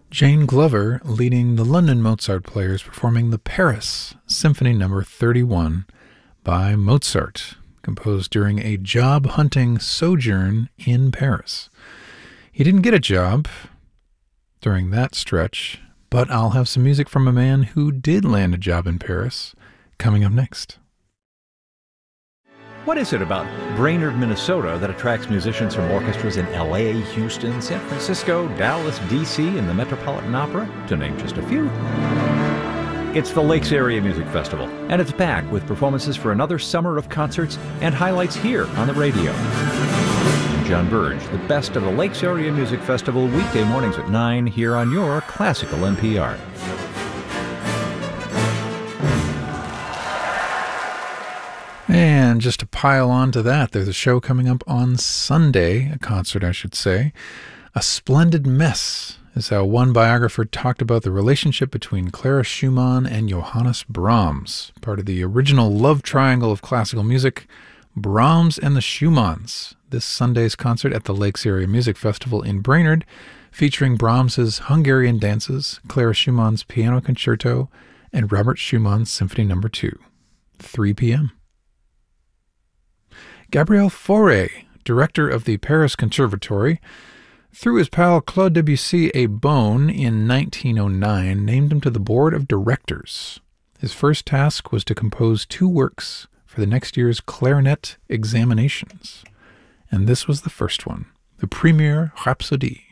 Jane Glover leading the London Mozart players performing the Paris Symphony No. 31 by Mozart, composed during a job-hunting sojourn in Paris. He didn't get a job during that stretch, but I'll have some music from a man who did land a job in Paris coming up next. What is it about Brainerd, Minnesota that attracts musicians from orchestras in LA, Houston, San Francisco, Dallas, DC, and the Metropolitan Opera, to name just a few? It's the Lakes Area Music Festival, and it's back with performances for another summer of concerts and highlights here on the radio. I'm John Burge, the best of the Lakes Area Music Festival, weekday mornings at 9 here on your Classical NPR. And just to pile on to that, there's a show coming up on Sunday, a concert I should say. A Splendid Mess is how one biographer talked about the relationship between Clara Schumann and Johannes Brahms, part of the original love triangle of classical music, Brahms and the Schumanns. This Sunday's concert at the Lakes Area Music Festival in Brainerd, featuring Brahms's Hungarian dances, Clara Schumann's piano concerto, and Robert Schumann's Symphony No. 2, 3 p.m. Gabriel Fauré, director of the Paris Conservatory, threw his pal Claude Debussy a bone in 1909, named him to the board of directors. His first task was to compose 2 works for the next year's clarinet examinations, and this was the first one, the Première Rhapsodie.